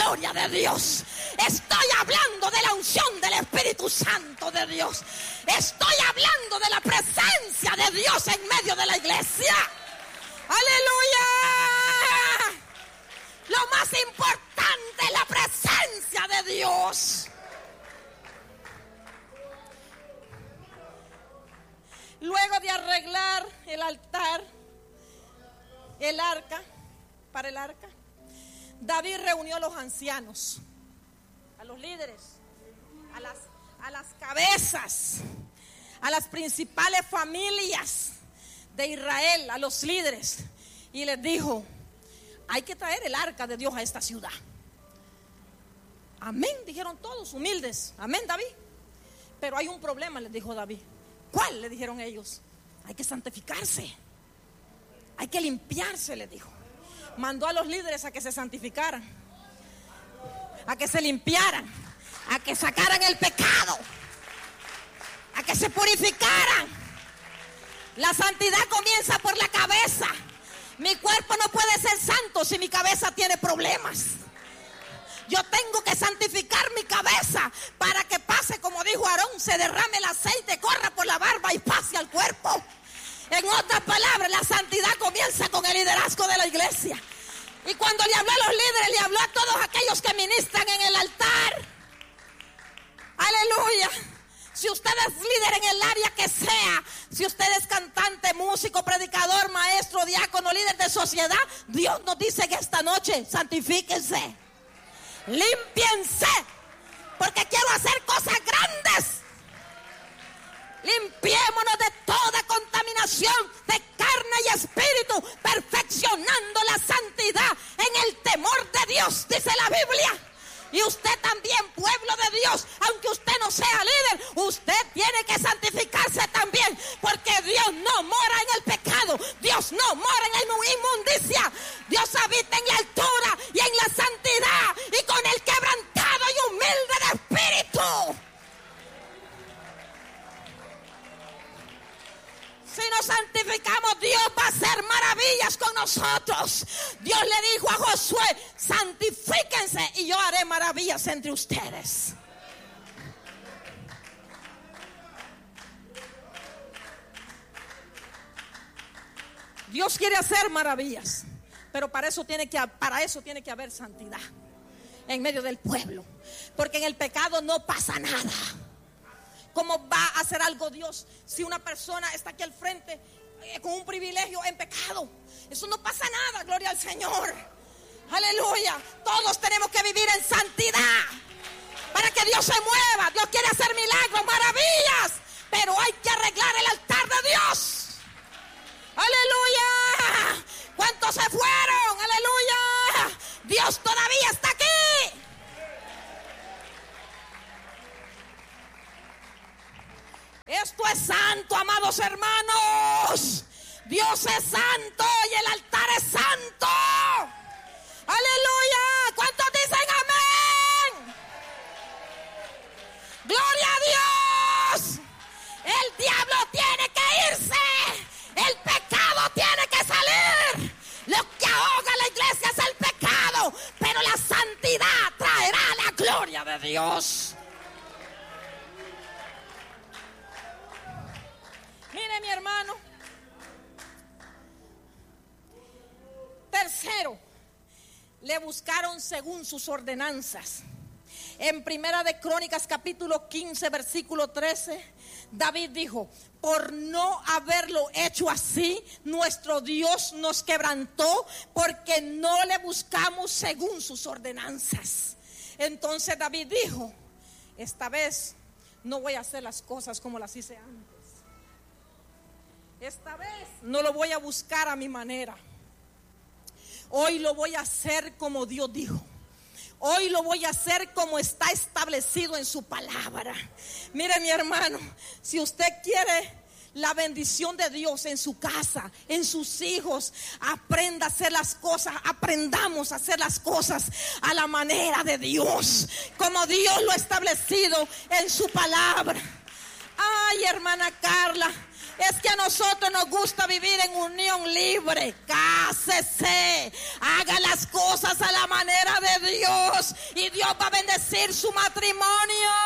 gloria de Dios. Estoy hablando de la unción del Espíritu Santo de Dios. Estoy hablando de la presencia de Dios en medio de la iglesia. ¡Aleluya! Lo más importante es la presencia de Dios. Luego de arreglar el altar, para el arca, David reunió a los ancianos, a los líderes, a las cabezas, a las principales familias de Israel, a los líderes, y les dijo: hay que traer el arca de Dios a esta ciudad. Amén, dijeron todos humildes. Amén, David. Pero hay un problema, les dijo David. ¿Cuál? Le dijeron ellos. Hay que santificarse, hay que limpiarse, les dijo. Mandó a los líderes a que se santificaran, a que se limpiaran, a que sacaran el pecado, a que se purificaran. La santidad comienza por la cabeza. Mi cuerpo no puede ser santo si mi cabeza tiene problemas. Yo tengo que santificar mi cabeza para que pase, como dijo Aarón, se derrame el aceite, corra por la barba y pase al cuerpo. En otras palabras, la santidad comienza con el liderazgo de la iglesia. Y cuando le habló a los líderes, le habló a todos aquellos que ministran en el altar. Aleluya. Si usted es líder en el área que sea, si usted es cantante, músico, predicador, maestro, diácono, líder de sociedad, Dios nos dice que esta noche santifíquense, límpiense, porque quiero hacer cosas grandes. Limpiémonos de toda contaminación de carne y espíritu, perfeccionando la santidad en el temor de Dios, dice la Biblia. Y usted también, pueblo de Dios, aunque usted no sea líder, usted tiene que santificarse también, porque Dios no mora en el pecado, Dios no mora en la inmundicia. Dios habita en la altura y en la santidad y con el quebrantado y humilde de espíritu. Si nos santificamos, Dios va a hacer maravillas con nosotros. Dios le dijo a Josué: santifíquense y yo haré maravillas entre ustedes. Dios quiere hacer maravillas, pero para eso tiene que haber santidad en medio del pueblo, porque en el pecado no pasa nada. ¿Cómo va a hacer algo Dios si una persona está aquí al frente con un privilegio en pecado? Eso no pasa nada, gloria al Señor. Aleluya. Todos tenemos que vivir en santidad para que Dios se mueva. Dios quiere hacer milagros, maravillas, pero hay que arreglar el altar de Dios. Aleluya. ¿Cuántos se fueron? Aleluya. Dios todavía está aquí. Esto es santo, amados hermanos. Dios es santo y el altar es santo. Aleluya. ¿Cuántos dicen amén? Gloria a Dios. El diablo tiene que irse. El pecado tiene que salir. Lo que ahoga a la iglesia es el pecado, pero la santidad traerá la gloria de Dios. Mire, mi hermano. Tercero, le buscaron según sus ordenanzas. En Primera de Crónicas, capítulo 15, versículo 13, David dijo: por no haberlo hecho así, nuestro Dios nos quebrantó, porque no le buscamos según sus ordenanzas. Entonces David dijo: esta vez no voy a hacer las cosas como las hice antes. Esta vez no lo voy a buscar a mi manera. Hoy lo voy a hacer como Dios dijo. Hoy lo voy a hacer como está establecido en su palabra. Mire, mi hermano, si usted quiere la bendición de Dios en su casa, en sus hijos, aprenda a hacer las cosas, aprendamos a hacer las cosas a la manera de Dios, como Dios lo ha establecido en su palabra. Ay, hermana Carla, Es que a nosotros nos gusta vivir en unión libre. Cásese, haga las cosas a la manera de Dios y Dios va a bendecir su matrimonio.